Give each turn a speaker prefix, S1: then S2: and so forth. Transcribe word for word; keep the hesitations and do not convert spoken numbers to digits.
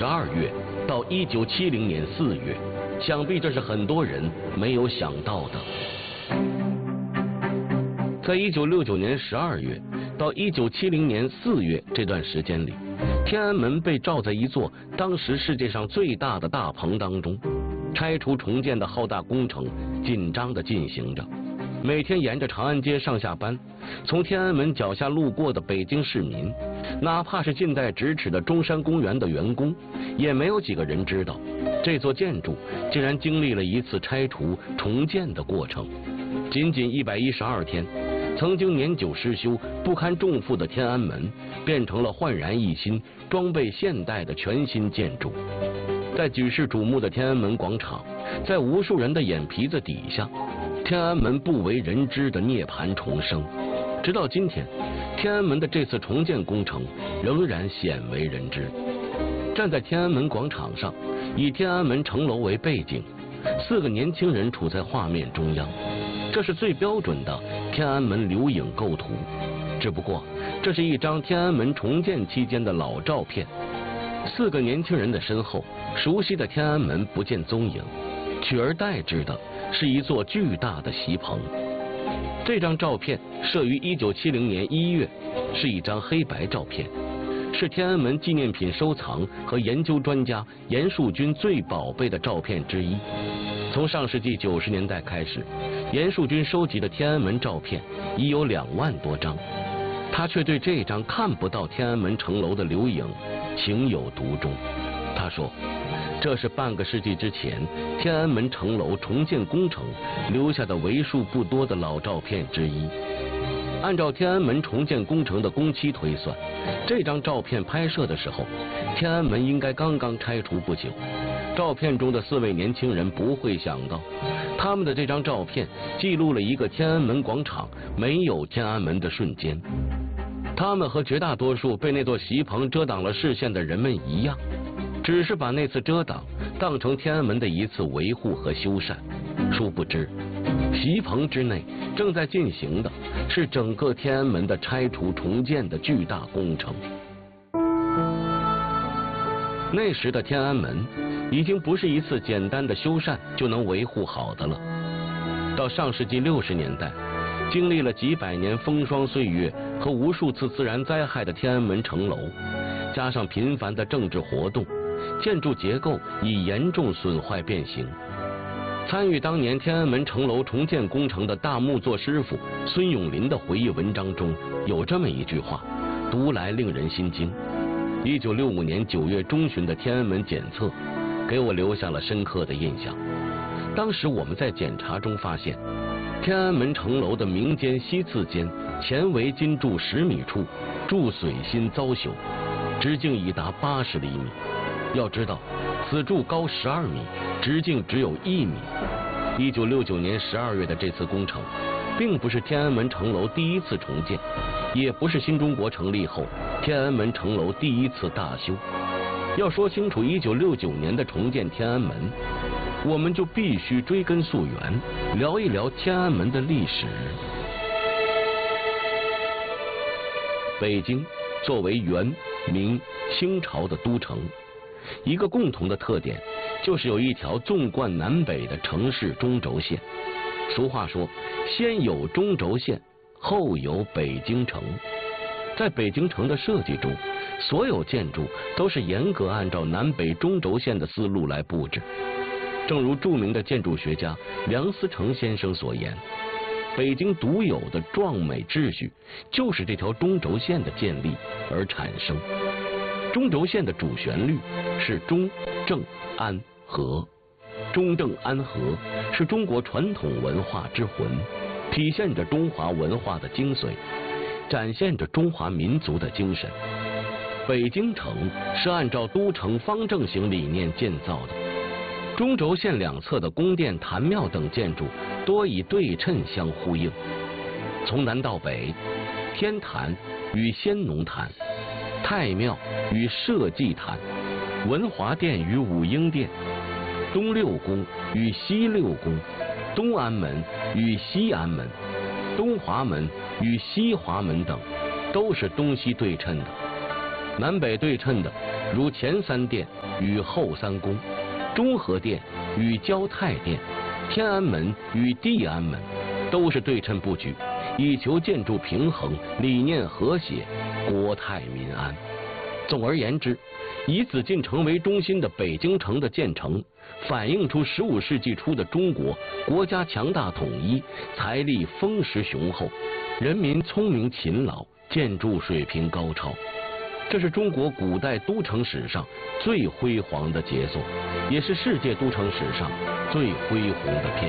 S1: 十二月到一九七零年四月，想必这是很多人没有想到的。在一九六九年十二月到一九七零年四月这段时间里，天安门被罩在一座当时世界上最大的大棚当中，拆除重建的浩大工程紧张地进行着。每天沿着长安街上下班，从天安门脚下路过的北京市民，哪怕是近在咫尺的中山公园的员工，也没有几个人知道，这座建筑竟然经历了一次拆除重建的过程。仅仅一百一十二天，曾经年久失修、不堪重负的天安门，变成了焕然一新、装备现代的全新建筑。在举世瞩目的天安门广场，在无数人的眼皮子底下，天安门不为人知的涅槃重生。直到今天，天安门的这次重建工程仍然鲜为人知。站在天安门广场上，以天安门城楼为背景，四个年轻人处在画面中央，这是最标准的天安门留影构图。只不过，这是一张天安门重建期间的老照片。四个年轻人的身后，熟悉的天安门不见踪影，取而代之的是一座巨大的席棚。这张照片摄于一九七零年一月，是一张黑白照片，是天安门纪念品收藏和研究专家严树军最宝贝的照片之一。从上世纪九十年代开始，严树军收集的天安门照片已有两万多张，他却对这张看不到天安门城楼的留影情有独钟。他说，这是半个世纪之前天安门城楼重建工程留下的为数不多的老照片之一。按照天安门重建工程的工期推算，这张照片拍摄的时候，天安门应该刚刚拆除不久。照片中的四位年轻人不会想到，他们的这张照片记录了一个天安门广场没有天安门的瞬间。他们和绝大多数被那座席棚遮挡了视线的人们一样，只是把那次遮挡当成天安门的一次维护和修缮。殊不知，席棚之内正在进行的是整个天安门的拆除重建的巨大工程。那时的天安门已经不是一次简单的修缮就能维护好的了。到上世纪六十年代，经历了几百年风霜岁月和无数次自然灾害的天安门城楼，加上频繁的政治活动，建筑结构已严重损坏变形。参与当年天安门城楼重建工程的大木作师傅孙永林的回忆文章中有这么一句话，读来令人心惊。一九六五年九月中旬的天安门检测给我留下了深刻的印象。当时我们在检查中发现，天安门城楼的明间西次间前围金柱十米处柱髓心遭朽，直径已达八十厘米。要知道，此柱高十二米，直径只有一米。一九六九年十二月的这次工程，并不是天安门城楼第一次重建，也不是新中国成立后天安门城楼第一次大修。要说清楚一九六九年的重建天安门，我们就必须追根溯源，聊一聊天安门的历史。北京作为元、明、清朝的都城，一个共同的特点就是有一条纵贯南北的城市中轴线。俗话说，先有中轴线，后有北京城。在北京城的设计中，所有建筑都是严格按照南北中轴线的思路来布置。正如著名的建筑学家梁思成先生所言，北京独有的壮美秩序就是这条中轴线的建立而产生。中轴线的主旋律是中正安和，中正安和是中国传统文化之魂，体现着中华文化的精髓，展现着中华民族的精神。北京城是按照都城方正型理念建造的，中轴线两侧的宫殿、坛庙等建筑多以对称相呼应。从南到北，天坛与先农坛，太庙与社稷坛，文华殿与武英殿，东六宫与西六宫，东安门与西安门，东华门与西华门等，都是东西对称的。南北对称的如前三殿与后三宫，中和殿与交泰殿，天安门与地安门，都是对称布局，以求建筑平衡，理念和谐，国泰民安。总而言之，以紫禁城为中心的北京城的建成，反映出十五世纪初的中国国家强大统一，财力丰实雄厚，人民聪明勤劳，建筑水平高超。这是中国古代都城史上最辉煌的杰作，也是世界都城史上最恢宏的篇